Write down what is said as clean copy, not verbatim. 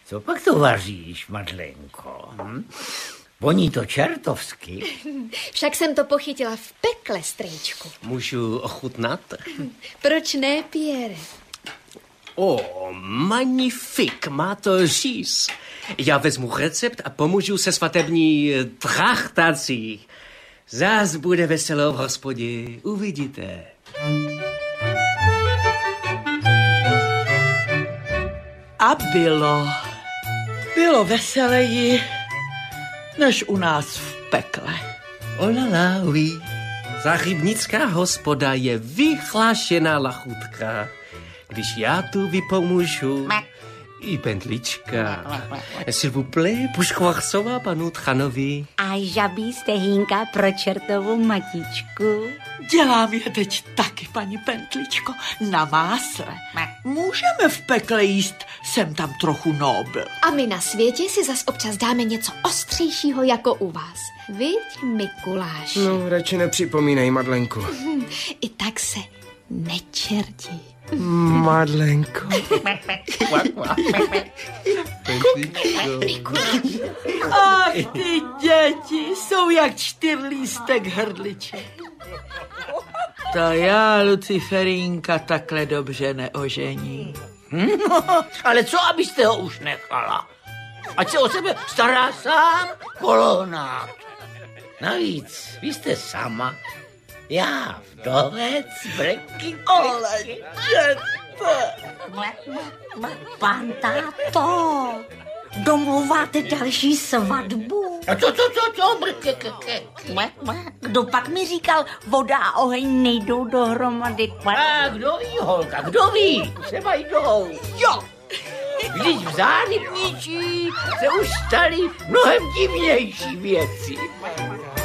Co pak to vaříš, Madlenko? Voní to čertovsky. Však jsem to pochytila v pekle, strejčku. Můžu ochutnat? Proč ne, Pierre? Magnifik, má to říz. Já vezmu recept a pomůžu se svatební trachtací. Zás bude veselo v hospodě, uvidíte. A bylo veseleji, než u nás v pekle. Olala, oui. Zahybnická hospoda je vyhlášená lachutka. Když já tu vypomůžu, i pendlička. S'il vous plaît, puškvarsová panu Tchanovi. A žabí stehínka pro čertovou matičku. Dělám je teď taky, paní Pentličko, na másle. Můžeme v pekle jíst sem tam trochu nobl. A my na světě si zas občas dáme něco ostřejšího jako u vás. Viď, Mikuláši? No, radši nepřipomínej, Madlenko. I tak se nečerdí. Madlenko. Ach, ty děti jsou jak 4lístek hrdliček. To já, Luciferínka, takhle dobře neožení. No, ale co, abyste ho už nechala? Ať se o sebe stará sám kolonát. Navíc, vy jste sama, já vdovec, breky. Ale děte! Pan táto, domluváte další svatbu? A co? Kdo pak mi říkal, voda a oheň nejdou dohromady? A kdo ví, holka, kdo ví? Třeba jdou. Jo! Když v Zárybničí se už staly mnohem divnější věci.